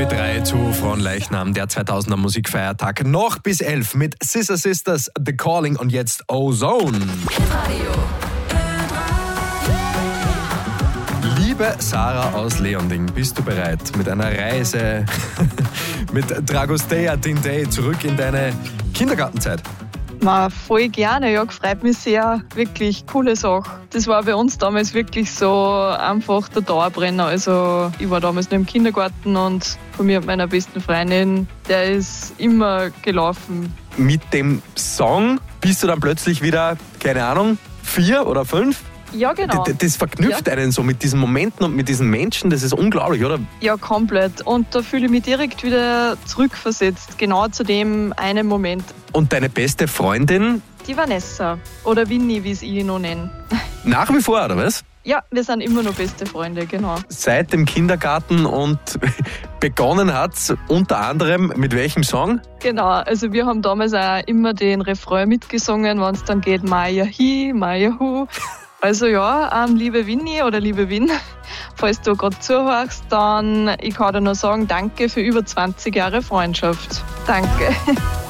Mit 3 zu Fronleichnam, der 2000er Musikfeiertag. Noch bis 11 mit Scissor Sisters, The Calling und jetzt Ozone. Liebe Sarah aus Leonding, bist du bereit mit einer Reise mit Dragostea Tintei zurück in deine Kindergartenzeit? Voll gerne, ja, freut mich sehr, wirklich coole Sache. Das war bei uns damals wirklich so einfach der Dauerbrenner. Also ich war damals noch im Kindergarten und von mir und meiner besten Freundin, der ist immer gelaufen. Mit dem Song bist du dann plötzlich wieder, keine Ahnung, 4 oder 5? Ja, genau. Das verknüpft einen so mit diesen Momenten und mit diesen Menschen, das ist unglaublich, oder? Ja, komplett. Und da fühle ich mich direkt wieder zurückversetzt, genau zu dem einen Moment. Und deine beste Freundin? Die Vanessa oder Winnie, wie es ich noch nenne. Nach wie vor, oder was? Ja, wir sind immer noch beste Freunde, genau. Seit dem Kindergarten und begonnen hat's unter anderem mit welchem Song? Genau, also wir haben damals auch immer den Refrain mitgesungen, wenn es dann geht, Maya hi, Maya hu. Also ja, liebe Winnie oder liebe Win, falls du gerade zuhörst, dann ich kann dir nur sagen, danke für über 20 Jahre Freundschaft. Danke.